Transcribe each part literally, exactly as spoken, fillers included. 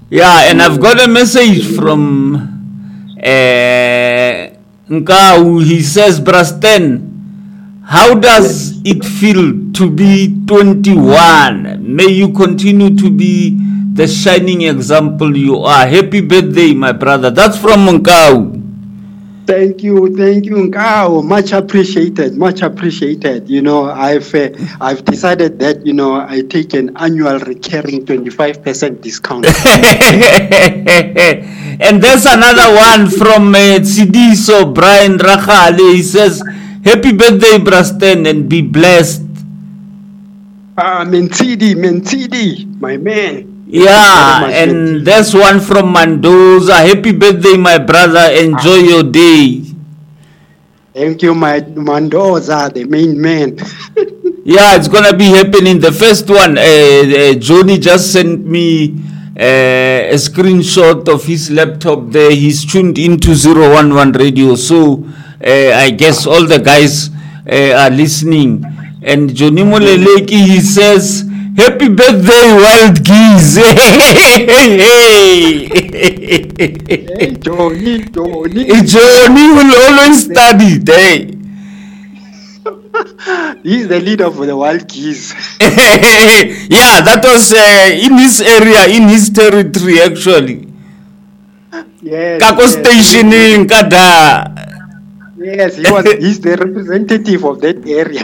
Yeah, and I've got a message from uh, Nkau. He says, Brasten, how does it feel to be twenty-one? May you continue to be the shining example you are. Happy birthday, my brother. That's from Nkau. Thank you, thank you, Nkao. Much appreciated, much appreciated. You know, I've uh, I've decided that you know I take an annual recurring twenty-five percent discount. And there's another one from uh, Tsidiso Brian Rachale. He says, "Happy birthday, Brasten, and be blessed." Ah, Mentidi, Mentidi, my man. Yeah, and there's one from Mendoza. Happy birthday, my brother. Enjoy your day. Thank you, my Mendoza, the main man. Yeah, it's gonna be happening. The first one, uh, uh, Johnny just sent me uh, a screenshot of his laptop there. He's tuned into zero one one radio. So uh, I guess all the guys uh, are listening. And Johnny Moleleki, he says, "Happy birthday, wild geese." Hey, Johnny, Johnny. Johnny will always study. Hey. He's the leader for the wild geese. Yeah, that was uh, in his area, in his territory, actually. Yes. Kako yes, station in Kada. Yes, he was. He's the representative of that area.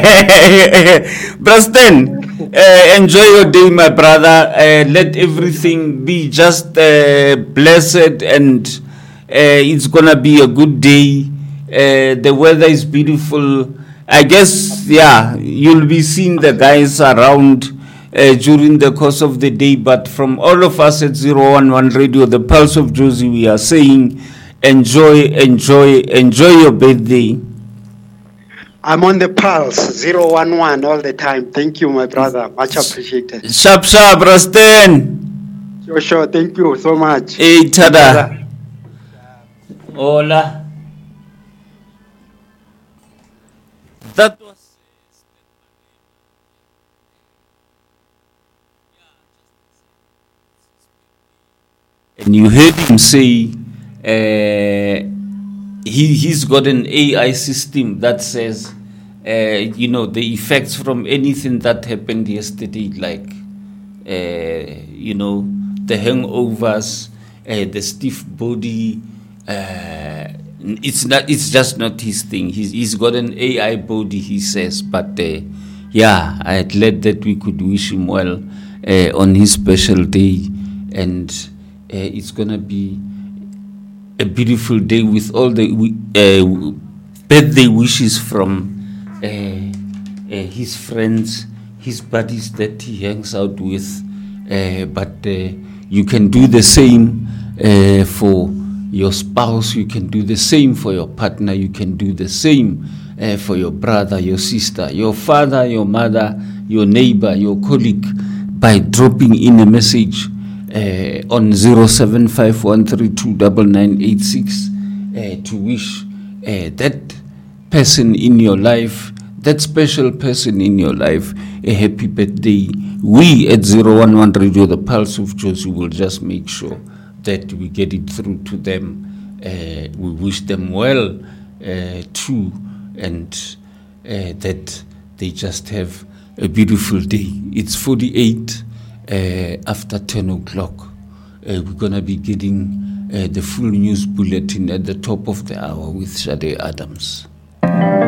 Brasten, uh, enjoy your day, my brother. Uh, let everything be just uh, blessed, and uh, it's gonna be a good day. Uh, the weather is beautiful. I guess, yeah, you'll be seeing the guys around uh, during the course of the day. But from all of us at zero one one Radio, the Pulse of Jozi, we are saying, enjoy, enjoy, enjoy your birthday. I'm on the pulse, zero one one all the time. Thank you, my brother. Much appreciated. Sharp, sharp, Brasten. Sure, sure. Thank you so much. Hey, tada. Hola. That was. And you heard him say, uh, he, he's got an A I system that says, uh, you know, the effects from anything that happened yesterday, like, uh, you know, the hangovers, uh, the stiff body. Uh, it's not. It's just not his thing. He's, he's got an A I body, he says. But uh, yeah, I'm glad that we could wish him well uh, on his special day, and uh, it's gonna be a beautiful day with all the uh, birthday wishes from uh, uh, his friends, his buddies that he hangs out with. Uh, but uh, you can do the same uh, for your spouse. You can do the same for your partner. You can do the same uh, for your brother, your sister, your father, your mother, your neighbor, your colleague, by dropping in a message Uh, on zero seven five one three two nine nine eight six uh, to wish uh, that person in your life, that special person in your life, a happy birthday. We at zero one one Radio, the Pulse of Jozi, will just make sure that we get it through to them. Uh, we wish them well uh, too, and uh, that they just have a beautiful day. It's forty-eight Uh, after ten o'clock. Uh, we're going to be getting uh, the full news bulletin at the top of the hour with Shade Adams.